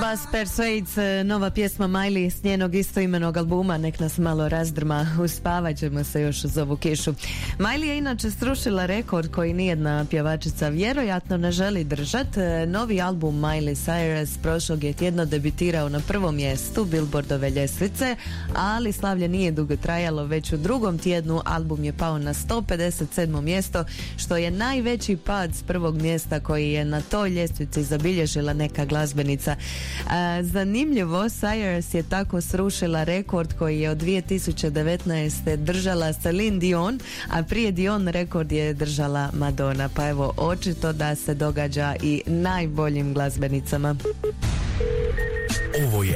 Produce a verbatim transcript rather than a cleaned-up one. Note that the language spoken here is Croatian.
Bas Persuades, nova pjesma Miley s njenog istoimenog albuma, nek nas malo razdrma, uspavat ćemo se još uz ovu kišu. Miley je inače srušila rekord koji nijedna pjevačica vjerojatno ne želi držat. Novi album Miley Cyrus prošlog je tjedno debitirao na prvom mjestu Billboardove ljestvice, ali slavlje nije dugo trajalo, već u drugom tjednu album je pao na sto pedeset sedmo mjesto, što je najveći pad s prvog mjesta koji je na toj ljestvici zabilježila neka glazbenica. A, zanimljivo, Cyrus je tako srušila rekord koji je od dvije tisuće devetnaeste držala Celine Dion, a prije Dion rekord je držala Madonna, pa evo, očito da se događa i najboljim glazbenicama. Ovo je